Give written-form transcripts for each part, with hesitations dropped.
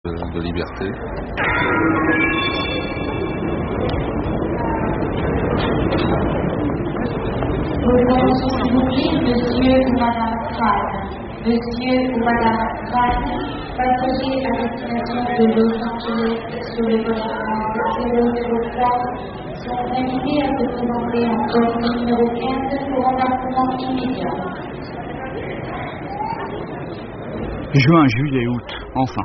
de liberté. S'il vous plaît, monsieur ou madame Crane. Monsieur ou madame Crane, passagers à destination de Los Angeles sur le bâtiment 003 sont invités à se présenter en zone numéro 15 pour embarquement immédiat. Juin, juillet, août, enfin.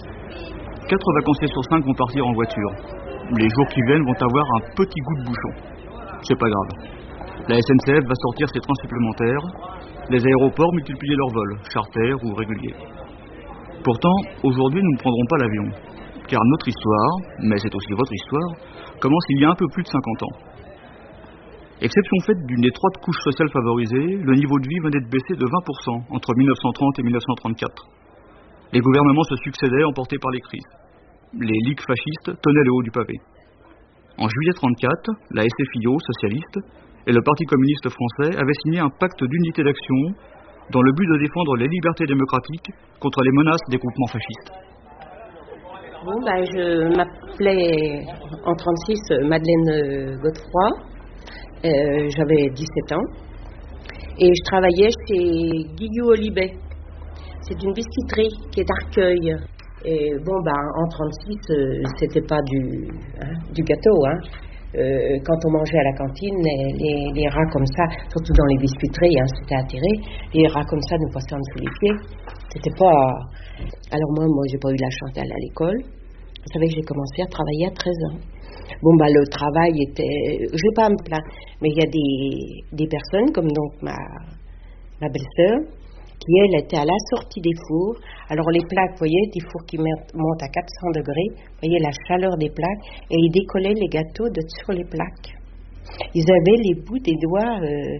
4 vacanciers sur 5 vont partir en voiture. Les jours qui viennent vont avoir un petit goût de bouchon. C'est pas grave. La SNCF va sortir ses trains supplémentaires, les aéroports multiplier leurs vols, charters ou réguliers. Pourtant, aujourd'hui, nous ne prendrons pas l'avion, car notre histoire, mais c'est aussi votre histoire, commence il y a un peu plus de 50 ans. Exception faite d'une étroite couche sociale favorisée, le niveau de vie venait de baisser de 20% entre 1930 et 1934. Les gouvernements se succédaient emportés par les crises. Les ligues fascistes tenaient le haut du pavé. En juillet 1934, la SFIO, socialiste, et le Parti communiste français avaient signé un pacte d'unité d'action dans le but de défendre les libertés démocratiques contre les menaces des groupements fascistes. Bon, je m'appelais en 1936 Madeleine Godefroy, j'avais 17 ans et je travaillais chez Guillou Olibet. C'est une biscuiterie qui est d'Arcueil. Et bon, en 1936, c'était pas du gâteau, hein. Quand on mangeait à la cantine, les rats comme ça, surtout dans les biscuiteries, c'était atterré, les rats comme ça nous passaient en dessous les pieds. C'était pas... Alors moi, j'ai pas eu la chance d'aller à l'école. Vous savez que j'ai commencé à travailler à 13 ans. Bon, le travail était... Je vais pas me plaindre, mais il y a des personnes, comme donc ma belle-sœur, qui, elle, était à la sortie des fours. Alors, les plaques, vous voyez, des fours qui montent à 400 degrés, vous voyez la chaleur des plaques, et ils décollaient les gâteaux de sur les plaques. Ils avaient les bouts des doigts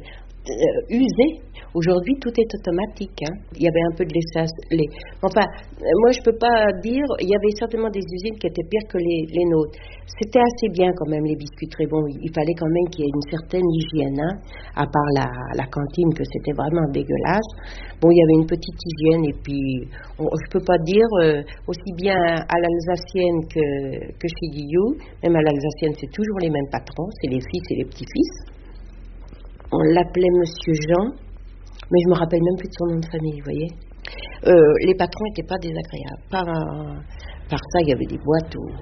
usés. Aujourd'hui, tout est automatique. Il y avait un peu de laissage. Enfin, moi, je peux pas dire... Il y avait certainement des usines qui étaient pires que les nôtres. C'était assez bien quand même, les biscuiteries. Bon, il fallait quand même qu'il y ait une certaine hygiène, à part la cantine, que c'était vraiment dégueulasse. Bon, il y avait une petite hygiène, et puis, je peux pas dire aussi bien à l'Alsacienne que chez Guillou. Même à l'Alsacienne, c'est toujours les mêmes patrons, c'est les fils et les petits-fils. On l'appelait Monsieur Jean, mais je me rappelle même plus de son nom de famille, vous voyez. Les patrons n'étaient pas désagréables. Par ça, il y avait des boîtes où...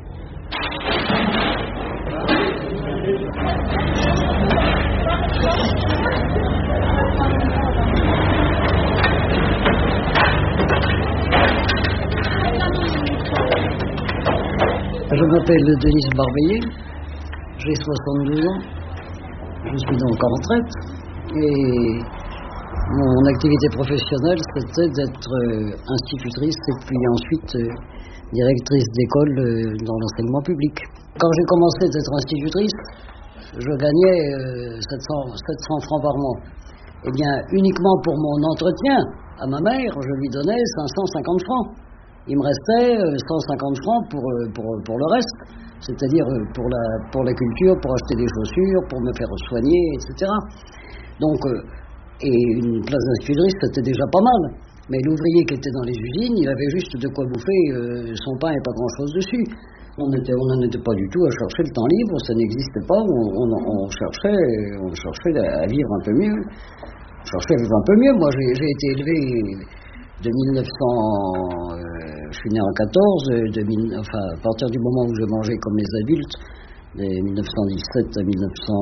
Je m'appelle Denise Barbeiller, j'ai 72 ans, je suis donc en retraite et mon activité professionnelle c'était d'être institutrice et puis ensuite directrice d'école dans l'enseignement public. Quand j'ai commencé d'être institutrice, je gagnais 700 francs par mois. Eh bien, uniquement pour mon entretien à ma mère, je lui donnais 550 francs. Il me restait 150 francs pour le reste, c'est-à-dire pour la culture, pour acheter des chaussures, pour me faire soigner, etc. Donc, et une place d'institutrice, c'était déjà pas mal. Mais l'ouvrier qui était dans les usines, il avait juste de quoi bouffer son pain et pas grand-chose dessus. On n'en était pas du tout à chercher le temps libre, ça n'existait pas. On cherchait à vivre un peu mieux. Moi, j'ai été élevé de 1900... je suis né en 14, à partir du moment où je mangeais comme les adultes, de 1917 à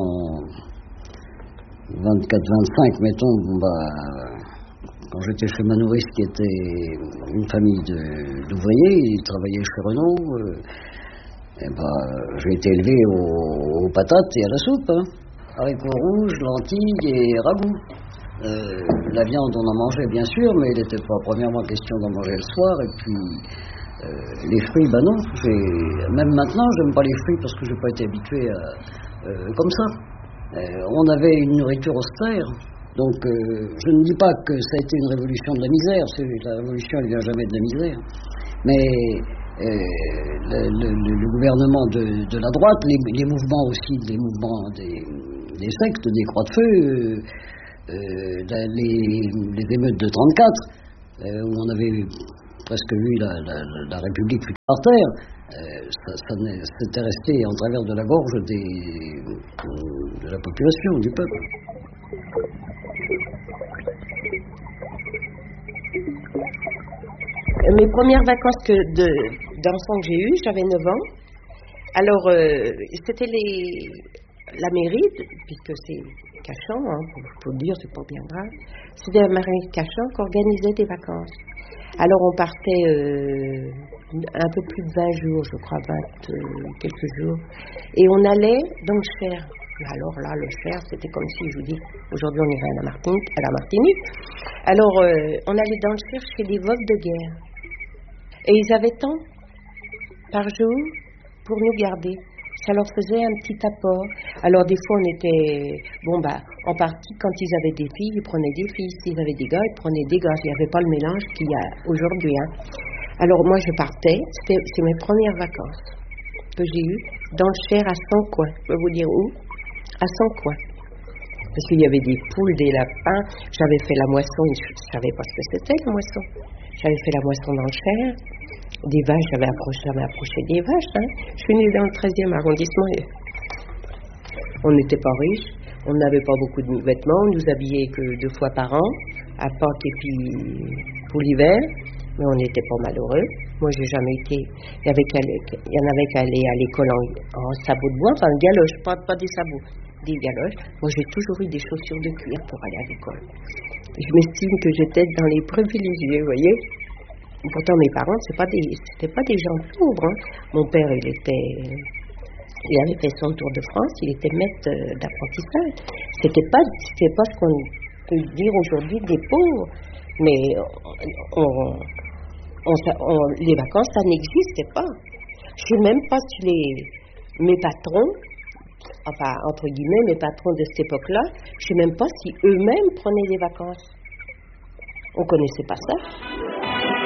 1924-25, mettons, quand j'étais chez ma nourrice qui était une famille d'ouvriers, ils travaillaient chez Renault, j'ai été élevé aux patates et à la soupe, haricots rouges, lentilles et ragoûts. La viande, on en mangeait bien sûr, mais il n'était pas premièrement question d'en manger le soir. Et puis les fruits, non. Même maintenant, j'aime pas les fruits parce que j'ai pas été habitué comme ça. On avait une nourriture austère. Donc, je ne dis pas que ça a été une révolution de la misère. La révolution, elle vient jamais de la misère. Mais le gouvernement de la droite, les mouvements aussi, les mouvements des sectes, des croix de feu. Les émeutes de 34, où on avait presque vu la République fut par terre. C'était resté en travers de la gorge de la population, du peuple. Mes premières vacances d'enfant que j'ai eues, j'avais 9 ans. Alors, c'était la mairie, puisque c'est Cachan, hein, pour dire, c'est pas bien grave. C'était la mairie de Cachan qui organisait des vacances. Alors, on partait un peu plus de 20 jours, je crois, 20 quelques jours. Et on allait dans le Cher. Alors là, le Cher, c'était comme si, je vous dis, aujourd'hui on irait à la Martinique. Alors, on allait dans le Cher chez des veuves de guerre. Et ils avaient tant par jour pour nous garder. Ça leur faisait un petit apport. Alors des fois on était, en partie quand ils avaient des filles, ils prenaient des filles. S'ils avaient des gars, ils prenaient des gars. Il n'y avait pas le mélange qu'il y a aujourd'hui. Hein. Alors moi je partais, c'est mes premières vacances que j'ai eues dans le Cher à Sancoin. Je peux vous dire où? À Sancoin. Parce qu'il y avait des poules, des lapins. J'avais fait la moisson, je ne savais pas ce que c'était la moisson. J'avais fait la moisson dans le Cher. Des vaches, j'avais approché des vaches. Hein. Je suis née dans le 13e arrondissement. On n'était pas riches, on n'avait pas beaucoup de vêtements, on nous habillait que 2 fois par an, à Pâques et puis pour l'hiver, mais on n'était pas malheureux. Moi, j'ai jamais été. Il y en avait qu'à aller à l'école en sabots de bois, enfin galoche, pas des sabots, des galoches. Moi, j'ai toujours eu des chaussures de cuir pour aller à l'école. Je m'estime que j'étais dans les privilégiés, vous voyez. Pourtant, mes parents, c'était pas des gens pauvres. Hein. Mon père, il avait fait son tour de France, il était maître d'apprentissage. C'était pas ce qu'on peut dire aujourd'hui des pauvres, mais les vacances, ça n'existait pas. Je sais même pas si mes patrons, enfin entre guillemets, mes patrons de cette époque-là, je sais même pas si eux-mêmes prenaient des vacances. On connaissait pas ça.